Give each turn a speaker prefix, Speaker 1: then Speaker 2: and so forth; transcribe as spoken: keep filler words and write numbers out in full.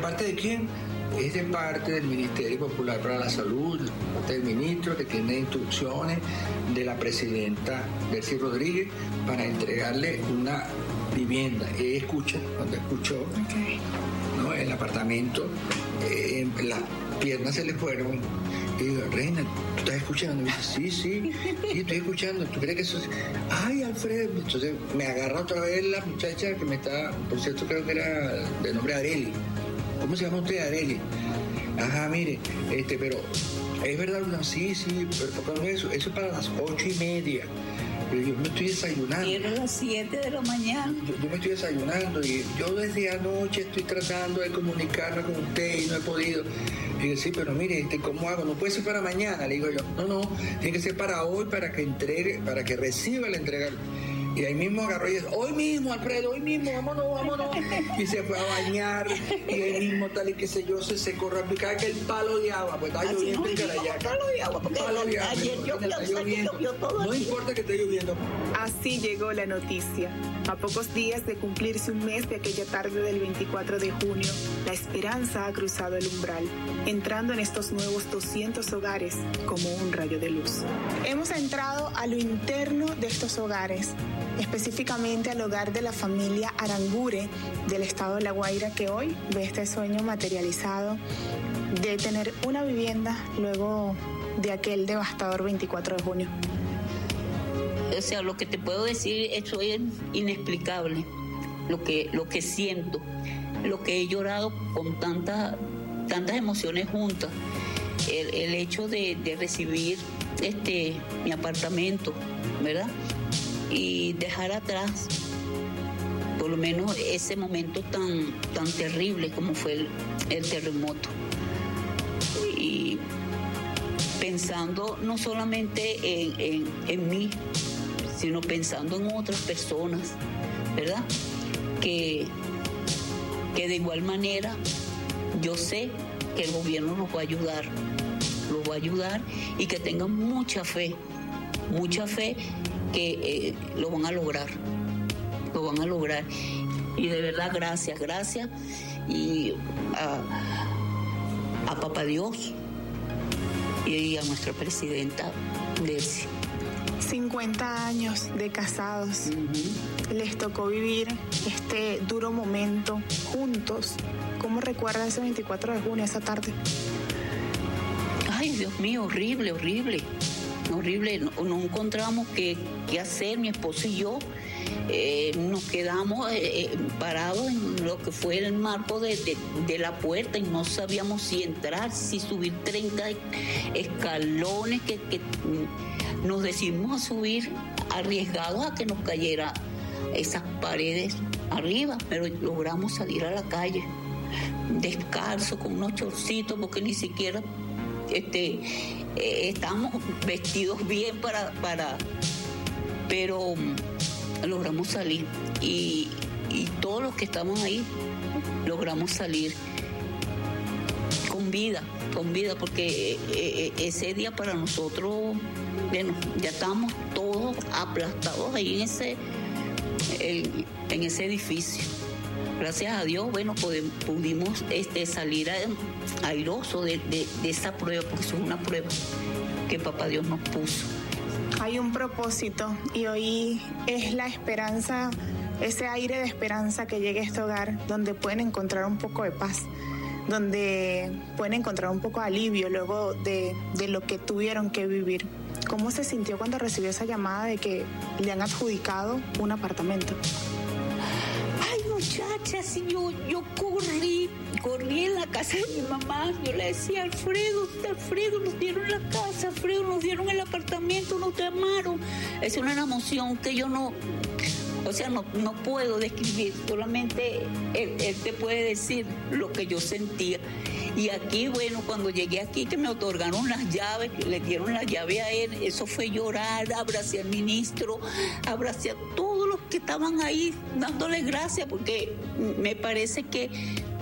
Speaker 1: parte de quién? Es de parte del Ministerio Popular para la Salud, de parte del ministro que tiene instrucciones de la presidenta Delcy Rodríguez para entregarle una vivienda. Ella escucha, cuando escuchó, okay, ¿no?, el apartamento, eh, las piernas se le fueron. Y digo, Reina, ¿tú estás escuchando? Y me dice, sí, sí, sí, estoy escuchando. ¿Tú crees que eso es? Ay, Alfredo. Entonces me agarra otra vez la muchacha que me está, por cierto, creo que era de nombre Areli. ¿Cómo se llama usted, Areli? Ajá, mire, este, pero es verdad, no, sí, sí, pero eso, eso es para las ocho y media. Yo me estoy desayunando.
Speaker 2: Era las siete de la mañana.
Speaker 1: Yo, yo me estoy desayunando y yo desde anoche estoy tratando de comunicarme con usted y no he podido. Y yo, sí, pero mire, este, ¿cómo hago? No puede ser para mañana, le digo yo. No, no, tiene que ser para hoy, para que entregue, para que reciba la entrega. Y ahí mismo agarró y dice, hoy mismo, Alfredo, hoy mismo, vámonos, vámonos. Y se fue a bañar, y ahí mismo, tal y qué sé yo, se secó rápido. Cada que el palo de agua, pues estaba lloviendo en Carayá.
Speaker 2: Palo de agua, porque
Speaker 1: palo de agua,
Speaker 2: ayer yo pensé que llovió todo.
Speaker 1: No importa que esté lloviendo.
Speaker 3: Así llegó la noticia. A pocos días de cumplirse un mes de aquella tarde del veinticuatro de junio, la esperanza ha cruzado el umbral, entrando en estos nuevos doscientos hogares como un rayo de luz. Hemos entrado a lo interno de estos hogares, específicamente al hogar de la familia Arangure del estado de La Guaira, que hoy ve este sueño materializado de tener una vivienda luego de aquel devastador veinticuatro de junio.
Speaker 2: O sea, lo que te puedo decir, eso es inexplicable, lo que, lo que siento, lo que he llorado con tantas, tantas emociones juntas, el, el hecho de, de recibir este, mi apartamento, ¿verdad? Y dejar atrás por lo menos ese momento tan, tan terrible como fue el, el terremoto. Y pensando no solamente en, en, en mí, sino pensando en otras personas, ¿verdad? Que, que de igual manera yo sé que el gobierno nos va a ayudar, los va a ayudar y que tengan mucha fe, mucha fe que eh, lo van a lograr, lo van a lograr. Y de verdad, gracias, gracias. Y a, a Papá Dios y a nuestra presidenta Delcy.
Speaker 3: cincuenta años de casados. Uh-huh. Les tocó vivir este duro momento juntos. ¿Cómo recuerda ese veinticuatro de junio, esa tarde?
Speaker 2: Ay, Dios mío, horrible, horrible. Horrible, no, no encontramos qué, qué hacer, mi esposo y yo. Eh, nos quedamos eh, parados en lo que fue el marco de, de, de la puerta y no sabíamos si entrar, si subir treinta escalones que, que nos decidimos a subir arriesgados a que nos cayera esas paredes arriba, pero logramos salir a la calle descalzo con unos chorcitos porque ni siquiera este, eh, estábamos vestidos bien para, para pero logramos salir y, y todos los que estamos ahí logramos salir con vida, con vida, porque eh, ese día para nosotros, bueno, ya estábamos todos aplastados ahí en ese, el, en ese edificio. Gracias a Dios, bueno, podemos, pudimos este, salir a, airoso de, de, de esa prueba, porque eso es una prueba que Papá Dios nos puso.
Speaker 3: Hay un propósito y hoy es la esperanza, ese aire de esperanza que llegue a este hogar donde pueden encontrar un poco de paz, donde pueden encontrar un poco de alivio luego de, de lo que tuvieron que vivir. ¿Cómo se sintió cuando recibió esa llamada de que le han adjudicado un apartamento?
Speaker 2: Ay, muchachas, yo, yo corrí, corrí en la casa de mi mamá. Yo le decía, Alfredo, Alfredo, nos dieron la casa, Alfredo, nos dieron el apartamento, nos llamaron. Es una emoción que yo no, o sea, no, no puedo describir, solamente él, él te puede decir lo que yo sentía. Y aquí, bueno, cuando llegué aquí, que me otorgaron las llaves, que le dieron la llave a él, eso fue llorar, abracé al ministro, abracé a todos los que estaban ahí dándole gracias, porque me parece que